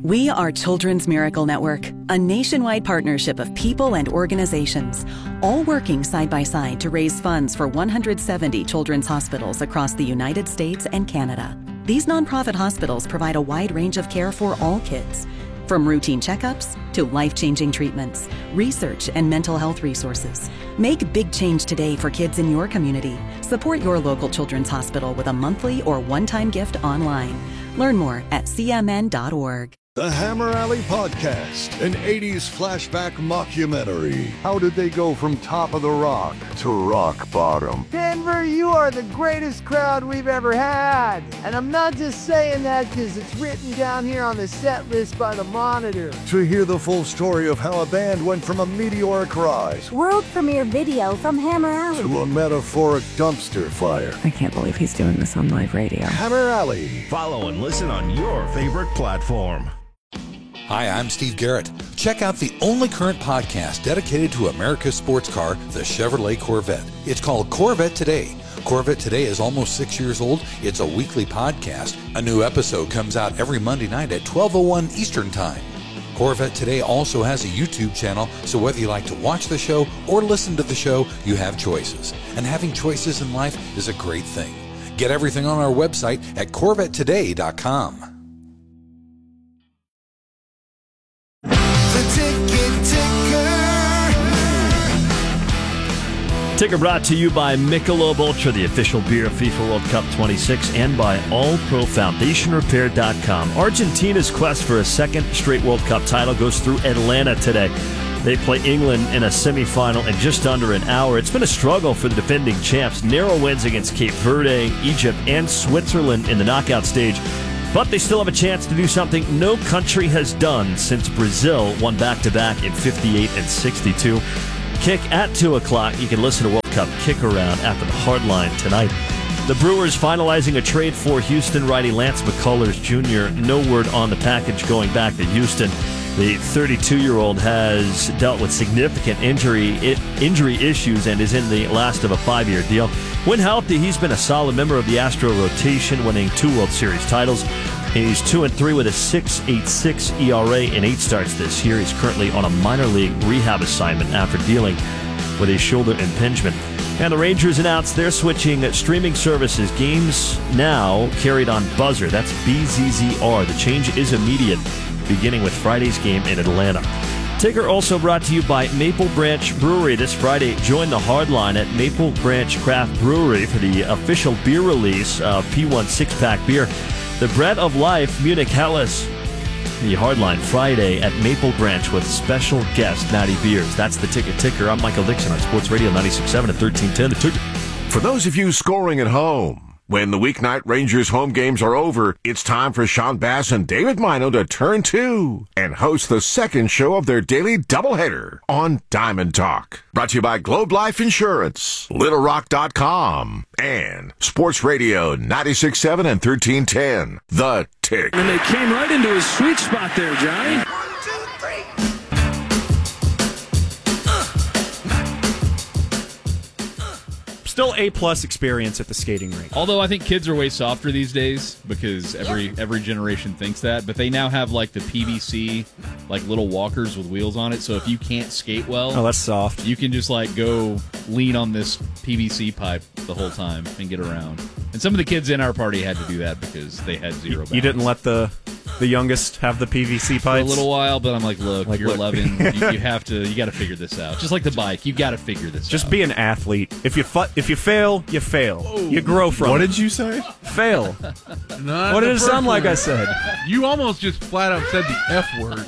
We are Children's Miracle Network, a nationwide partnership of people and organizations, all working side by side to raise funds for 170 children's hospitals across the United States and Canada. These nonprofit hospitals provide a wide range of care for all kids, from routine checkups to life-changing treatments, research, and mental health resources. Make big change today for kids in your community. Support your local children's hospital with a monthly or one-time gift online. Learn more at cmn.org. The Hammer Alley Podcast, an 80s flashback mockumentary. How did they go from top of the rock to rock bottom? Denver, you are the greatest crowd we've ever had. And I'm not just saying that because it's written down here on the set list by the Monitor. To hear the full story of how a band went from a meteoric rise, world premiere video from Hammer Alley, to a metaphoric dumpster fire. I can't believe he's doing this on live radio. Hammer Alley. Follow and listen on your favorite platform. Hi, I'm Steve Garrett. Check out the only current podcast dedicated to America's sports car, the Chevrolet Corvette. It's called Corvette Today. Corvette Today is almost 6 years old. It's a weekly podcast. A new episode comes out every Monday night at 12:01 Eastern Time. Corvette Today also has a YouTube channel, so whether you like to watch the show or listen to the show, you have choices. And having choices in life is a great thing. Get everything on our website at CorvetteToday.com. Ticker brought to you by Michelob Ultra, the official beer of FIFA World Cup 26, and by AllProFoundationRepair.com. Argentina's quest for a second straight World Cup title goes through Atlanta today. They play England in a semifinal in just under an hour. It's been a struggle for the defending champs. Narrow wins against Cape Verde, Egypt, and Switzerland in the knockout stage. But they still have a chance to do something no country has done since Brazil won back-to-back in 58 and 62. Kick at 2 o'clock. You can listen to World Cup Kick Around after the Hardline tonight. The Brewers finalizing a trade for Houston righty Lance McCullers Jr. No word on the package going back to Houston. The 32-year-old has dealt with significant injury issues and is in the last of a 5-year deal. When healthy, he's been a solid member of the Astro rotation, winning 2 World Series titles. He's 2-3 with a 6.86 ERA in 8 starts this year. He's currently on a minor league rehab assignment after dealing with a shoulder impingement. And the Rangers announced they're switching streaming services. Games now carried on Buzzer. That's BZZR. The change is immediate, beginning with Friday's game in Atlanta. Ticker also brought to you by Maple Branch Brewery. This Friday, join the Hardline at Maple Branch Craft Brewery for the official beer release of P1 6-pack beer. The Bread of Life, Munich Helles. The Hardline Friday at Maple Branch with special guest Natty Beers. That's the Ticker. I'm Michael Dixon on Sports Radio 96.7 and 1310. The Ticker. For those of you scoring at home, when the weeknight Rangers home games are over, it's time for Sean Bass and David Mino to turn to and host the second show of their daily doubleheader on Diamond Talk. Brought to you by Globe Life Insurance, LittleRock.com, and Sports Radio 96.7 and 1310. The Tick. And they came right into his sweet spot there, Johnny. 1, 2, 3. Still A+ experience at the skating rink. Although I think kids are way softer these days because every generation thinks that. But they now have like the PVC, like little walkers with wheels on it. So if you can't skate well, oh, that's soft. You can just like go lean on this PVC pipe the whole time and get around. And some of the kids in our party had to do that because they had zero balance. You didn't let the youngest have the PVC pipes? For a little while, but I'm like, look, you're 11. you got to figure this out. Just like the bike, you got to figure this out. Just be an athlete. If you fail, you fail. Oh. You grow from it. What did you say? Fail. What did it sound like I said? You almost just flat out said the F word.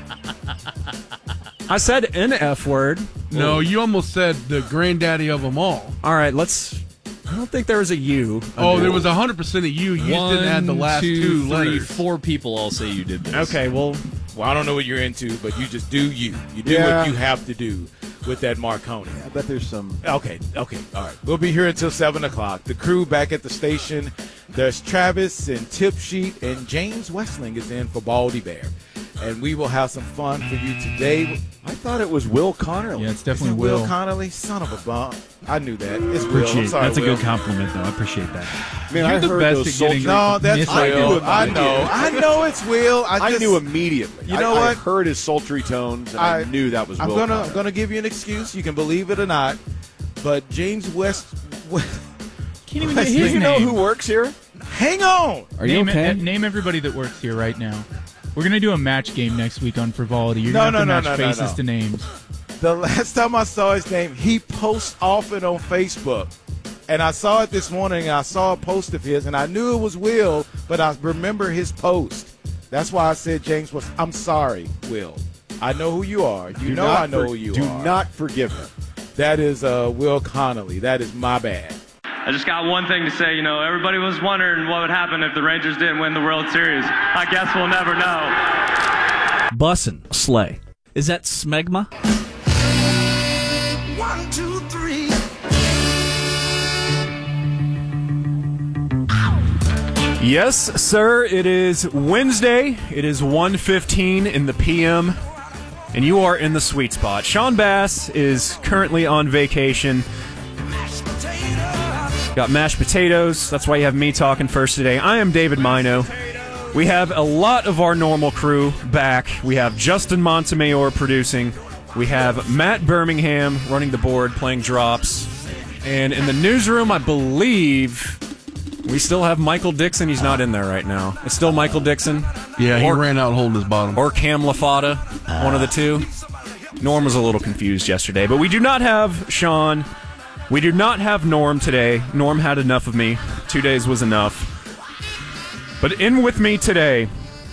I said an F word. No, you almost said the granddaddy of them all. All right, I don't think there was a U. Oh, there was 100% a U. You just didn't add the last 2 letters. 4 people all say you did this. Okay, well, I don't know what you're into, but you just do you. You do what you have to do with that Marconi. I bet there's some. Okay, all right. We'll be here until 7 o'clock. The crew back at the station. There's Travis and Tip Sheet, and James Westling is in for Baldy Bear. And we will have some fun for you today. I thought it was Will Connolly. Yeah, it's definitely Will Connolly. Son of a bum. I knew that. It's Will. Appreciate, I'm sorry, that's Will. a good compliment, though. I appreciate that. Man, I heard those sultry. No, that's Will. I know it's Will. I knew immediately. You know what? I heard his sultry tones, and I knew that was Will. I'm gonna give you an excuse. You can believe it or not, but James West. Can't even get his you name. know who works here? Hang on. Are you okay? Name everybody that works here right now. We're going to do a match game next week on Frivolity. You're No, going to have to no, match no, faces no. to names. The last time I saw his name, he posts often on Facebook. And I saw it this morning, and I saw a post of his, and I knew it was Will, but I remember his post. That's why I said James was, I'm sorry, Will. I know who you are. You know I know who you are. Do not forgive him. That is Will Connolly. That is my bad. I just got one thing to say. Everybody was wondering what would happen if the Rangers didn't win the World Series. I guess we'll never know. Bussin'. Slay. Is that smegma? 1, 2, 3. Yes, sir. It is Wednesday. It is 1:15 in the p.m., and you are in the sweet spot. Sean Bass is currently on vacation. Got mashed potatoes. That's why you have me talking first today. I am David Mino. We have a lot of our normal crew back. We have Justin Montemayor producing. We have Matt Birmingham running the board, playing drops. And in the newsroom, I believe we still have Michael Dixon. He's not in there right now. It's still Michael Dixon. Yeah, he ran out holding his bottom. Or Cam Lafata, one of the two. Norm was a little confused yesterday. But we do not have Sean. We do not have Norm today. Norm had enough of me. 2 days was enough. But in with me today,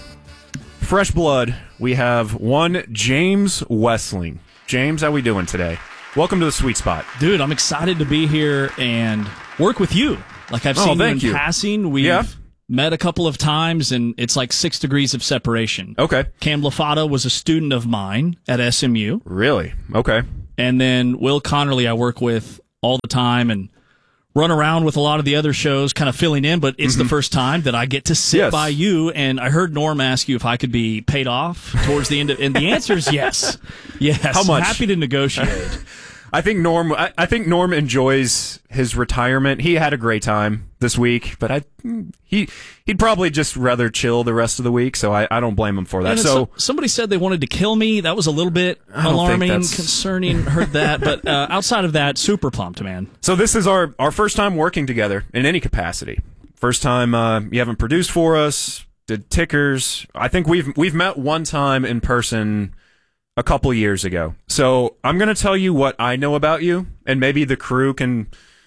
fresh blood, we have one James Wessling. James, how we doing today? Welcome to the sweet spot. Dude, I'm excited to be here and work with you. Like I've seen you in passing. We've met a couple of times, and it's like 6 degrees of separation. Okay. Cam Lafata was a student of mine at SMU. Really? Okay. And then Will Connolly I work with all the time and run around with a lot of the other shows kind of filling in, but it's the first time that I get to sit by you, and I heard Norm ask you if I could be paid off towards the end, and the answer is yes. Yes. How much? Happy to negotiate. I think Norm enjoys his retirement. He had a great time this week, but he'd probably just rather chill the rest of the week, so I don't blame him for that. So somebody said they wanted to kill me. That was a little bit alarming, concerning. Heard that, but outside of that, super pumped, man. So this is our first time working together in any capacity. First time you haven't produced for us, did tickers. I think we've met one time in person a couple years ago. So I'm going to tell you what I know about you, and maybe the crew can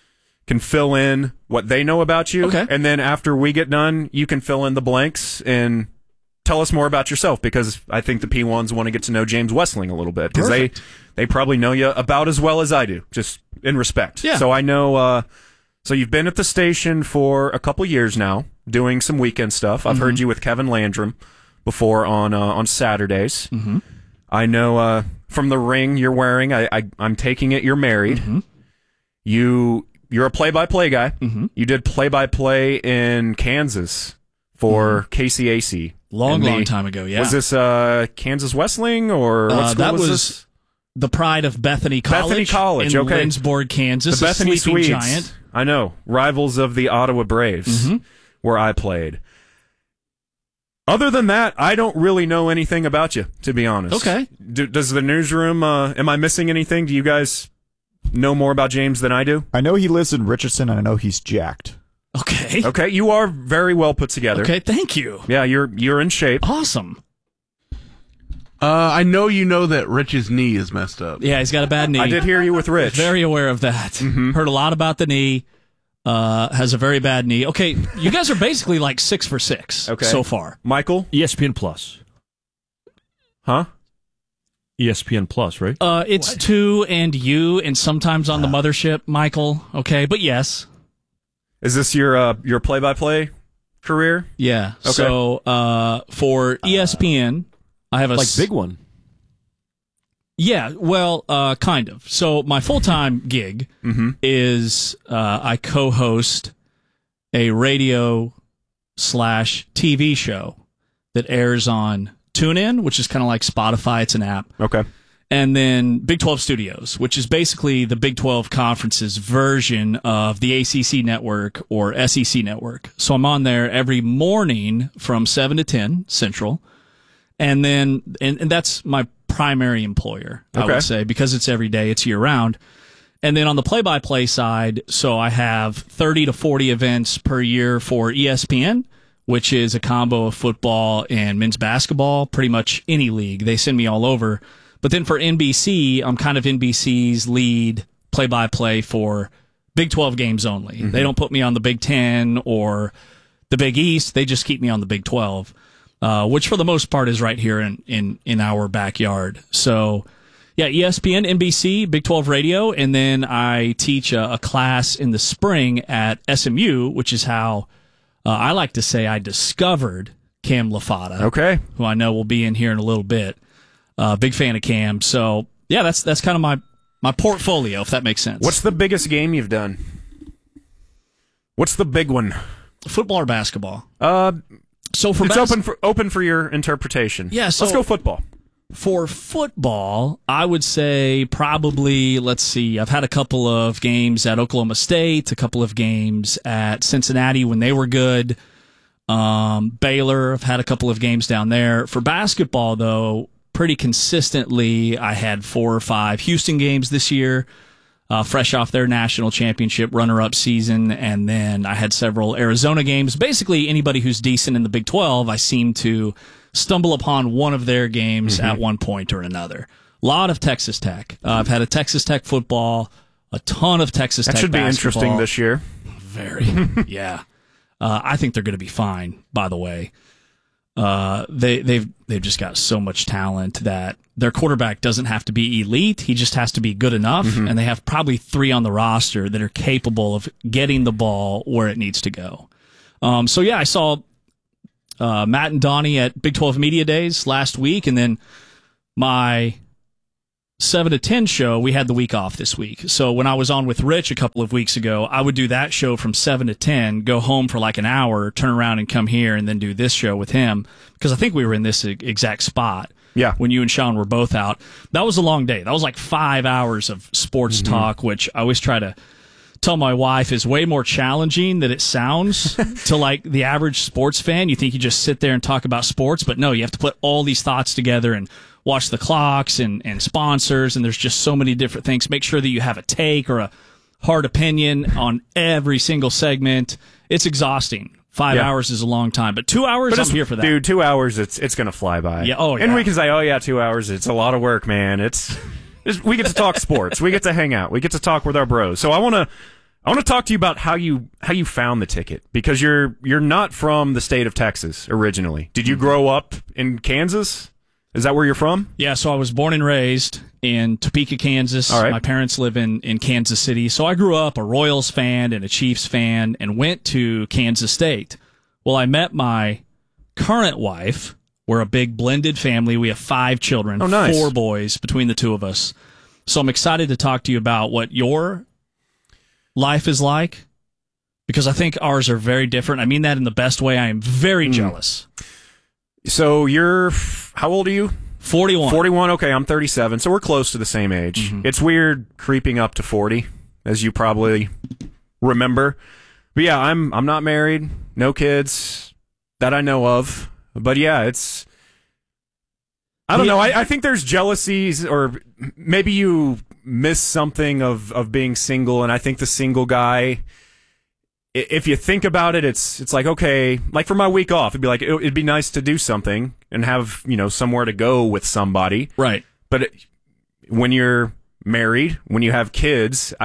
fill in what they know about you. Okay. And then after we get done, you can fill in the blanks and tell us more about yourself, because I think the P1s want to get to know James Wessling a little bit, because they probably know you about as well as I do, just in respect. Yeah. So I know, so you've been at the station for a couple years now, doing some weekend stuff. I've heard you with Kevin Landrum before on Saturdays. Mm-hmm. I know from the ring you're wearing, I'm taking it you're married. Mm-hmm. You're a play-by-play guy. Mm-hmm. You did play-by-play in Kansas for KCAC. Long time ago, yeah. Was this Kansas Wessling, or what school that was this? The pride of Bethany College. Bethany College, in okay. Lindsborg, Kansas. The Bethany sleeping Swedes. giant. I know. Rivals of the Ottawa Braves, where I played. Other than that, I don't really know anything about you, to be honest. Okay. Does the newsroom, am I missing anything? Do you guys know more about James than I do? I know he lives in Richardson, and I know he's jacked. Okay. Okay, you are very well put together. Okay, thank you. Yeah, you're in shape. Awesome. I know you know that Rich's knee is messed up. Yeah, he's got a bad knee. I did hear you with Rich. Very aware of that. Heard a lot about the knee. Has a very bad knee. Okay, you guys are basically like 6 for 6 so far. Michael? ESPN Plus. Huh? ESPN Plus, right? It's 2 and you, and sometimes on the mothership, Michael. Okay, but yes. Is this your play-by-play career? Yeah. Okay. So for ESPN, I have a big one. Yeah, well, kind of. So my full-time gig is I co-host a radio/TV show that airs on TuneIn, which is kind of like Spotify. It's an app. Okay. and then Big 12 Studios, which is basically the Big 12 Conference's version of the ACC network or SEC network. So I'm on there every morning from 7 to 10 Central. And then, and that's my primary employer, I would say, because it's every day, it's year round. And then on the play-by-play side, so I have 30 to 40 events per year for ESPN, which is a combo of football and men's basketball, pretty much any league. They send me all over. But then for NBC, I'm kind of NBC's lead play-by-play for Big 12 games only. Mm-hmm. They don't put me on the Big 10 or the Big East. They just keep me on the Big 12, which for the most part is right here in our backyard. So, yeah, ESPN, NBC, Big 12 Radio, and then I teach a class in the spring at SMU, which is how I like to say I discovered Cam Lafata, who I know will be in here in a little bit. Big fan of Cam. So, yeah, that's kind of my portfolio, if that makes sense. What's the biggest game you've done? What's the big one? Football or basketball? So for it's open for your interpretation. Yeah, so let's go football. For football, I would say probably, let's see, I've had a couple of games at Oklahoma State, a couple of games at Cincinnati when they were good. Baylor, I've had a couple of games down there. For basketball, though, pretty consistently, I had 4 or 5 Houston games this year, fresh off their national championship runner-up season, and then I had several Arizona games. Basically, anybody who's decent in the Big 12, I seem to stumble upon one of their games at one point or another. A lot of Texas Tech. I've had a Texas Tech football, a ton of Texas Tech basketball. That should be interesting this year. Very, yeah. I think they're going to be fine, by the way. They've just got so much talent that their quarterback doesn't have to be elite. He just has to be good enough. And they have probably 3 on the roster that are capable of getting the ball where it needs to go. So yeah, I saw Matt and Donnie at Big 12 Media Days last week, and then my 7 to 10 show, we had the week off this week. So when I was on with Rich a couple of weeks ago, I would do that show from 7 to 10, go home for like an hour, turn around and come here and then do this show with him, because I think we were in this exact spot. Yeah. When you and Sean were both out. That was a long day. That was like 5 hours of sports talk, which I always try to tell my wife is way more challenging than it sounds to like the average sports fan. You think you just sit there and talk about sports, but no, you have to put all these thoughts together and watch the clocks and sponsors, and there's just so many different things. Make sure that you have a take or a hard opinion on every single segment. It's exhausting. 5 hours is a long time, but 2 hours, I'm here for that. Dude, 2 hours, it's going to fly by. Yeah, oh, yeah. And we can say, 2 hours, it's a lot of work, man. We get to talk sports. We get to hang out. We get to talk with our bros. So I want to talk to you about how you found the ticket, because you're not from the state of Texas originally. Did you grow up in Kansas? Is that where you're from? Yeah, so I was born and raised in Topeka, Kansas. All right. My parents live in Kansas City. So I grew up a Royals fan and a Chiefs fan and went to Kansas State. Well, I met my current wife. We're a big blended family. We have 5 children, oh, nice. 4 boys between the 2 of us. So I'm excited to talk to you about what your life is like, because I think ours are very different. I mean that in the best way. I am very jealous. So how old are you? 41. 41, okay, I'm 37, so we're close to the same age. It's weird creeping up to 40, as you probably remember. But yeah, I'm not married, no kids that I know of. But yeah, I don't know. I think there's jealousies, or maybe you miss something of being single, and I think the single guy, if you think about it, it's like, okay, like for my week off, it'd be like, it'd be nice to do something and have, somewhere to go with somebody. Right. But when you're married, when you have kids,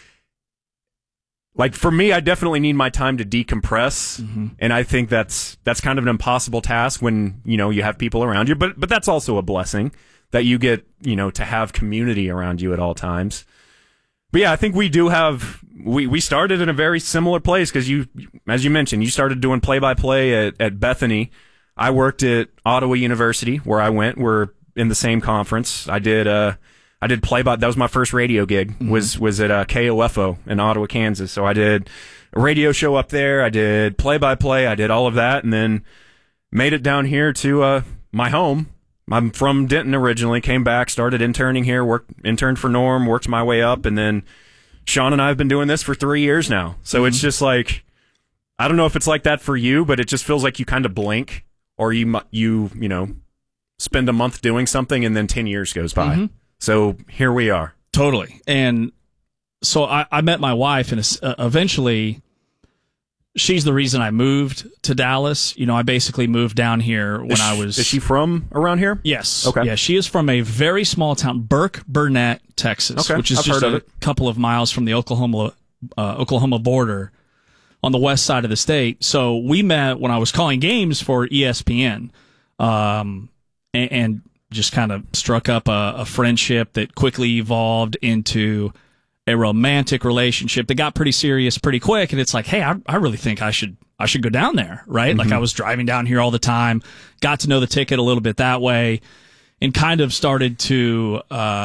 for me, I definitely need my time to decompress. And I think that's kind of an impossible task when, you have people around you, but that's also a blessing that you get, to have community around you at all times. But yeah, I think we do have, we started in a very similar place, because as you mentioned, you started doing play-by-play at Bethany. I worked at Ottawa University, where I went. We're in the same conference. I did play-by, that was my first radio gig, was at KOFO in Ottawa, Kansas. So I did a radio show up there. I did play-by-play. I did all of that, and then made it down here to my home, I'm from Denton originally, came back, started interning here, interned for Norm, worked my way up, and then Sean and I have been doing this for 3 years now. So it's just like, I don't know if it's like that for you, but it just feels like you kind of blink, or you spend a month doing something and then 10 years goes by. So here we are. Totally. And so I met my wife, and eventually she's the reason I moved to Dallas. I basically moved down here when I was... Is she from around here? Yes. Okay. Yeah, she is from a very small town, Burke-Burnett, Texas, which is just a couple of miles from the Oklahoma border on the west side of the state. So we met when I was calling games for ESPN, and just kind of struck up a friendship that quickly evolved into a romantic relationship that got pretty serious pretty quick. And it's like, hey, I really think I should go down there, right? Like I was driving down here all the time, got to know the ticket a little bit that way, and kind of started to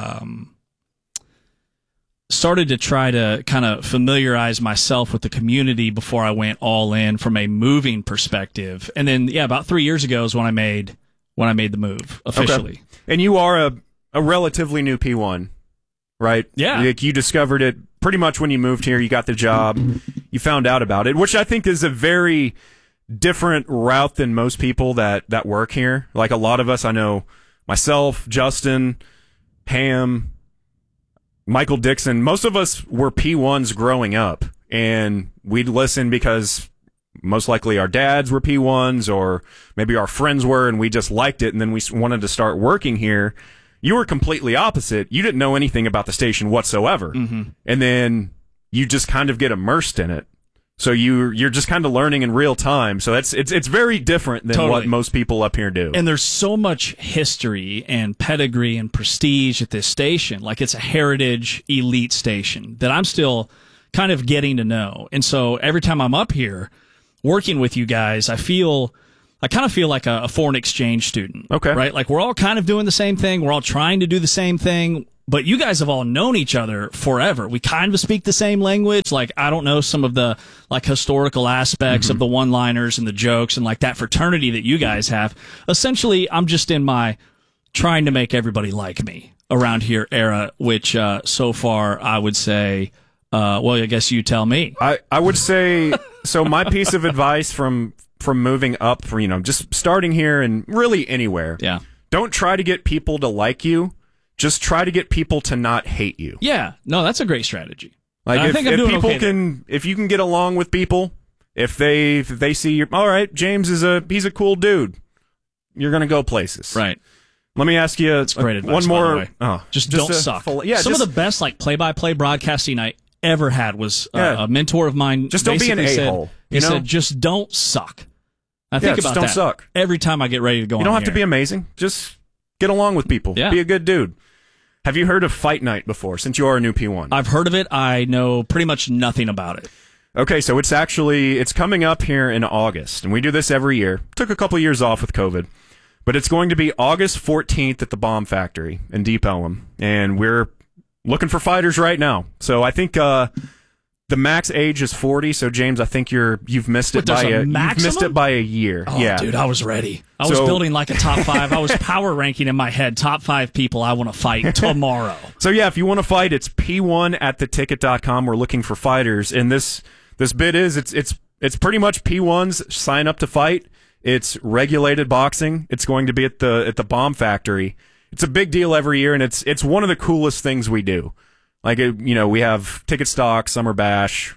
try to kind of familiarize myself with the community before I went all in from a moving perspective. And then, about 3 years ago is when I made the move officially. Okay. And you are a relatively new P1. Right? Yeah. Like you discovered it pretty much when you moved here. You got the job. You found out about it, which I think is a very different route than most people that work here. Like a lot of us, I know myself, Justin, Ham, Michael Dixon, most of us were P1s growing up, and we'd listen because most likely our dads were P1s, or maybe our friends were, and we just liked it, and then we wanted to start working here. You were completely opposite. You didn't know anything about the station whatsoever. And then you just kind of get immersed in it. So you're just kind of learning in real time. So it's very different than what most people up here do. And there's so much history and pedigree and prestige at this station. Like it's a heritage elite station that I'm still kind of getting to know. And so every time I'm up here working with you guys, I kind of feel like a foreign exchange student. Okay. Right? Like we're all kind of doing the same thing. We're all trying to do the same thing, but you guys have all known each other forever. We kind of speak the same language. Like, I don't know some of the like historical aspects of the one-liners and the jokes and like that fraternity that you guys have. Essentially, I'm just in my trying to make everybody like me around here era, which so far I would say, well, I guess you tell me. I would say, so my piece of advice from moving up, just starting here and really anywhere. Yeah. Don't try to get people to like you. Just try to get people to not hate you. Yeah. No, that's a great strategy. Like if you can get along with people, if they see you, all right, James he's a cool dude. You're going to go places. Right. Let me ask you great advice, one more. By the way. Just don't suck. Some of the best like play-by-play broadcasting I ever had was a mentor of mine. Just don't be an a-hole. He said, just don't suck. I think about don't that suck. Every time I get ready to go on. You don't have to be amazing. Just get along with people. Yeah. Be a good dude. Have you heard of Fight Night before, since you are a new P1? I've heard of it. I know pretty much nothing about it. Okay, so it's coming up here in August, and we do this every year. Took a couple years off with COVID, but it's going to be August 14th at the Bomb Factory in Deep Ellum, and we're looking for fighters right now. So I think the max age is 40. So James, I think you've missed it by a year. Oh, yeah, dude, I was ready. I was building like a top 5. I was power ranking in my head top 5 people I want to fight tomorrow. So yeah, if you want to fight, it's P1 at theticket.com. We're looking for fighters, and this bid is it's pretty much P1s sign up to fight. It's regulated boxing. It's going to be at the Bomb Factory. It's a big deal every year, and it's one of the coolest things we do. Like, we have Ticket Stock, Summer Bash,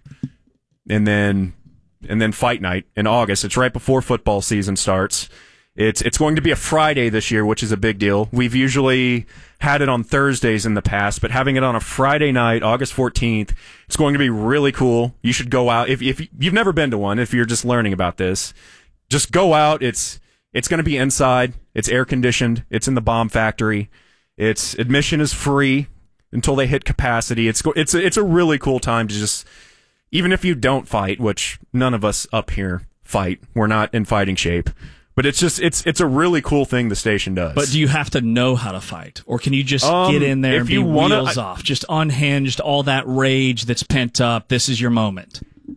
and then Fight Night in August. It's right before football season starts. It's going to be a Friday this year, which is a big deal. We've usually had it on Thursdays in the past, but having it on a Friday night, August 14th, it's going to be really cool. You should go out. If you've never been to one, if you're just learning about this, just go out. It's going to be inside. It's air conditioned. It's in the Bomb Factory. Admission is free until they hit capacity. It's a really cool time to just, even if you don't fight, which none of us up here fight. We're not in fighting shape. But it's a really cool thing the station does. But do you have to know how to fight? Or can you just get in there and be wheels off? Just unhinged, all that rage that's pent up. This is your moment.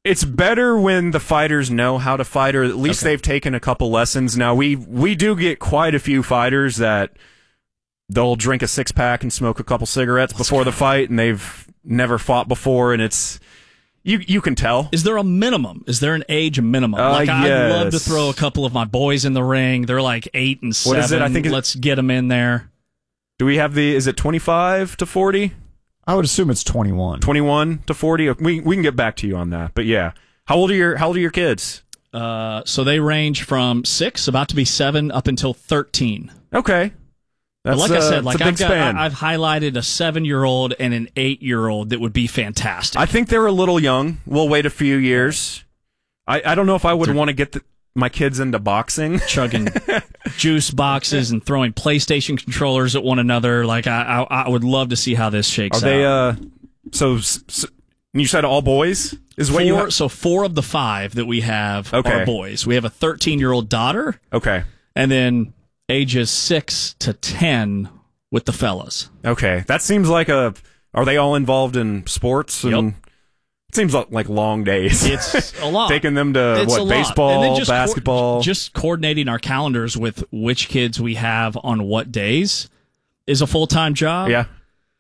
It's better when the fighters know how to fight, or at least they've taken a couple lessons. Now, we do get quite a few fighters that they'll drink a 6-pack and smoke a couple cigarettes before the fight, and they've never fought before, and it's you can tell. Is there a minimum? Is there an age minimum? Yes. I'd love to throw a couple of my boys in the ring. They're like 8 and 7. What is it? I think let's get them in there. Do we have is it 25 to 40? I would assume it's 21. 21 to 40. We can get back to you on that. But yeah, how old are your kids? So they range from 6, about to be 7, up until 13. Okay. But like I said, I've highlighted a 7-year-old and an 8-year-old that would be fantastic. I think they're a little young. We'll wait a few years. I don't know if I would want to get my kids into boxing, chugging juice boxes and throwing PlayStation controllers at one another. Like I would love to see how this shakes out. Are they? So you said all boys is what you have? So 4 of the 5 that we have are boys. We have a 13-year-old daughter. Okay, and then ages 6 to 10 with the fellas. Okay, that seems like are they all involved in sports? And it seems like long days. It's a lot. Taking them to baseball, and then basketball. Just coordinating our calendars with which kids we have on what days is a full-time job. Yeah.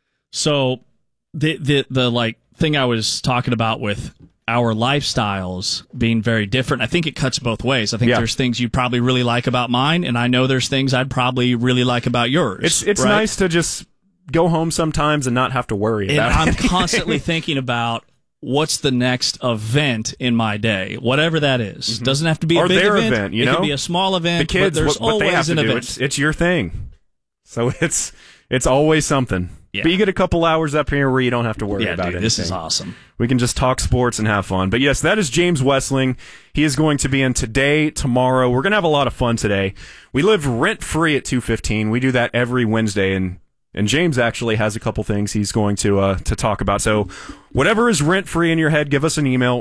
So the like thing I was talking about with our lifestyles being very different, I think it cuts both ways. I think there's things you probably really like about mine, and I know there's things I'd probably really like about yours. It's right? Nice to just go home sometimes and not have to worry about it. I'm constantly thinking about what's the next event in my day, whatever that is. Mm-hmm. Doesn't have to be a big event. You it know? could be a small event. The kids, but there's what always they have to an do, event. it's your thing. So it's always something. Yeah. But you get a couple hours up here where you don't have to worry about it. This is awesome. We can just talk sports and have fun. But yes, that is James Wessling. He is going to be in today, tomorrow. We're going to have a lot of fun today. We live rent-free at 2:15. We do that every Wednesday, and James actually has a couple things he's going to talk about. So whatever is rent-free in your head, give us an email,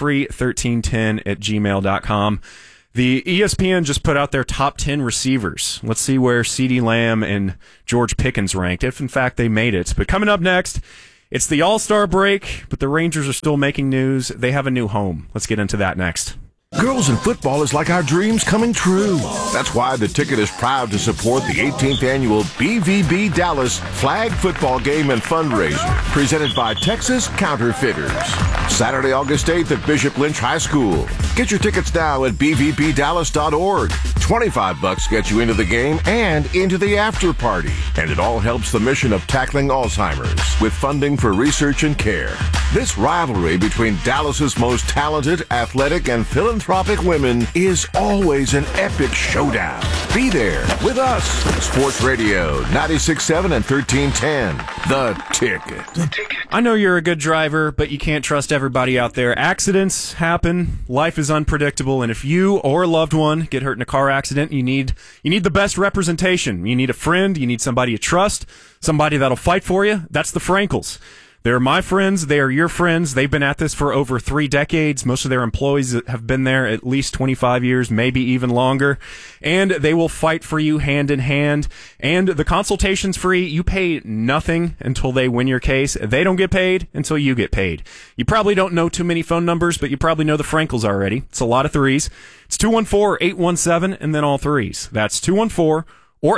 rentfree1310@gmail.com. The ESPN just put out their top 10 receivers. Let's see where CeeDee Lamb and George Pickens ranked, if in fact they made it. But coming up next, it's the All-Star break, but the Rangers are still making news. They have a new home. Let's get into that next. Girls in football is like our dreams coming true. That's why the Ticket is proud to support the 18th annual BVB Dallas Flag Football Game and Fundraiser, presented by Texas Counterfeiters. Saturday, August 8th at Bishop Lynch High School. Get your tickets now at bvbdallas.org. $25 gets you into the game and into the after party. And it all helps the mission of tackling Alzheimer's with funding for research and care. This rivalry between Dallas's most talented, athletic, and philanthropic women is always an epic showdown. Be there with us. Sports Radio 96.7 and 1310. The Ticket. I know you're a good driver, but you can't trust everybody out there. Accidents happen. Life is unpredictable, and if you or a loved one get hurt in a car accident, you need the best representation. You need a friend. You need somebody you trust, somebody that'll fight for you. That's the Frankels. They're my friends. They are your friends. They've been at this for over 3 decades. Most of their employees have been there at least 25 years, maybe even longer. And they will fight for you hand in hand. And the consultation's free. You pay nothing until they win your case. They don't get paid until you get paid. You probably don't know too many phone numbers, but you probably know the Frankels already. It's a lot of 3s. It's 214-817 and then all 3s. That's 214 or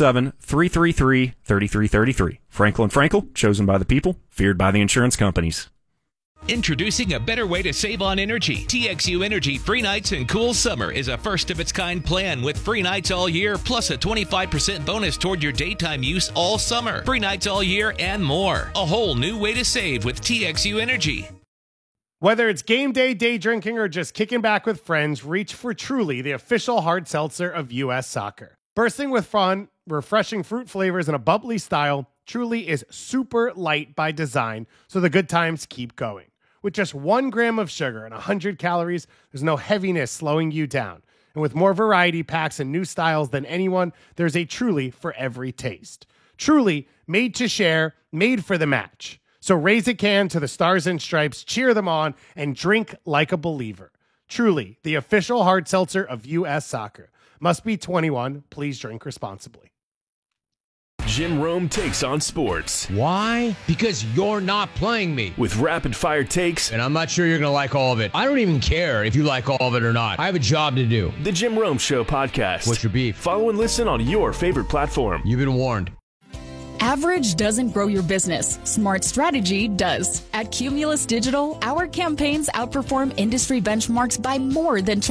817-333-3333. Frankel & Frankel, chosen by the people, feared by the insurance companies. Introducing a better way to save on energy. TXU Energy Free Nights and Cool Summer is a first-of-its-kind plan with free nights all year, plus a 25% bonus toward your daytime use all summer. Free nights all year and more. A whole new way to save with TXU Energy. Whether it's game day, day drinking, or just kicking back with friends, reach for Truly, the official hard seltzer of U.S. Soccer. Bursting with fun, refreshing fruit flavors, and a bubbly style, Truly is super light by design, so the good times keep going. With just 1 gram of sugar and 100 calories, there's no heaviness slowing you down. And with more variety packs and new styles than anyone, there's a Truly for every taste. Truly, made to share, made for the match. So raise a can to the Stars and Stripes, cheer them on, and drink like a believer. Truly, the official hard seltzer of U.S. Soccer. Must be 21. Please drink responsibly. Jim Rome takes on sports. Why? Because you're not playing me. With rapid-fire takes. And I'm not sure you're going to like all of it. I don't even care if you like all of it or not. I have a job to do. The Jim Rome Show podcast. What's your beef? Follow and listen on your favorite platform. You've been warned. Average doesn't grow your business. Smart strategy does. At Cumulus Digital, our campaigns outperform industry benchmarks by more than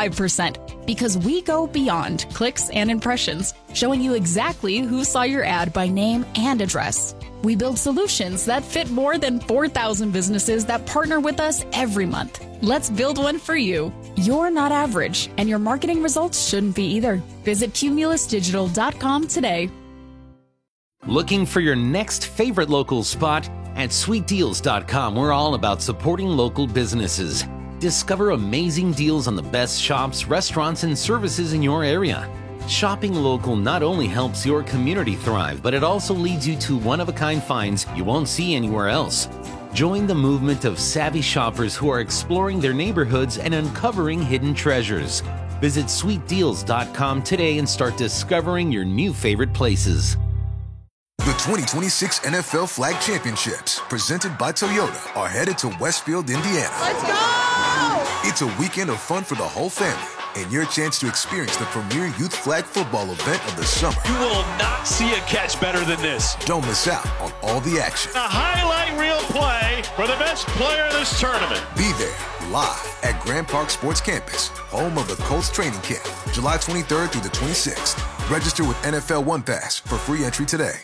25% because we go beyond clicks and impressions, showing you exactly who saw your ad by name and address. We build solutions that fit more than 4,000 businesses that partner with us every month. Let's build one for you. You're not average, and your marketing results shouldn't be either. Visit cumulusdigital.com today. Looking for your next favorite local spot? At sweetdeals.com, we're all about supporting local businesses. Discover amazing deals on the best shops, restaurants, and services in your area. Shopping local not only helps your community thrive, but it also leads you to one-of-a-kind finds you won't see anywhere else. Join the movement of savvy shoppers who are exploring their neighborhoods and uncovering hidden treasures. Visit sweetdeals.com today and start discovering your new favorite places. The 2026 NFL Flag Championships, presented by Toyota, are headed to Westfield, Indiana. Let's go! It's a weekend of fun for the whole family and your chance to experience the premier youth flag football event of the summer. You will not see a catch better than this. Don't miss out on all the action. A highlight reel play for the best player in this tournament. Be there live at Grand Park Sports Campus, home of the Colts training camp, July 23rd through the 26th. Register with NFL One Pass for free entry today.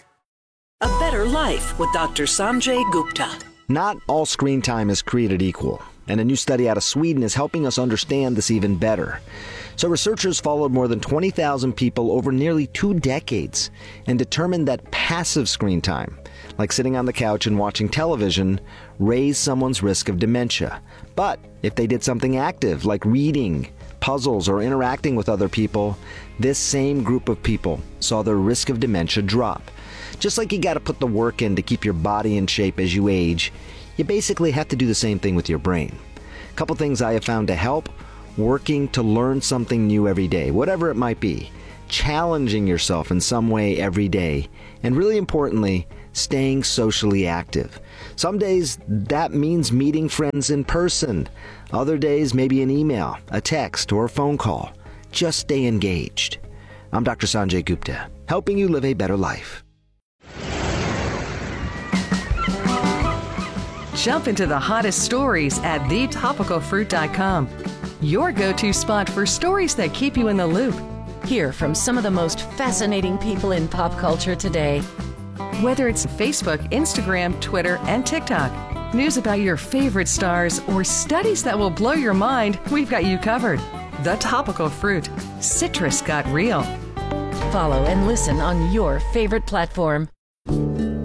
A Better Life with Dr. Sanjay Gupta. Not all screen time is created equal, and a new study out of Sweden is helping us understand this even better. So researchers followed more than 20,000 people over nearly 2 decades and determined that passive screen time, like sitting on the couch and watching television, raised someone's risk of dementia. But if they did something active, like reading, puzzles, or interacting with other people, this same group of people saw their risk of dementia drop. Just like you got to put the work in to keep your body in shape as you age, you basically have to do the same thing with your brain. A couple things I have found to help: working to learn something new every day, whatever it might be, challenging yourself in some way every day, and really importantly, staying socially active. Some days that means meeting friends in person. Other days maybe an email, a text, or a phone call. Just stay engaged. I'm Dr. Sanjay Gupta, helping you live a better life. Jump into the hottest stories at thetopicalfruit.com. Your go-to spot for stories that keep you in the loop. Hear from some of the most fascinating people in pop culture today. Whether it's Facebook, Instagram, Twitter, and TikTok, news about your favorite stars, or studies that will blow your mind, we've got you covered. The Topical Fruit. Citrus got real. Follow and listen on your favorite platform.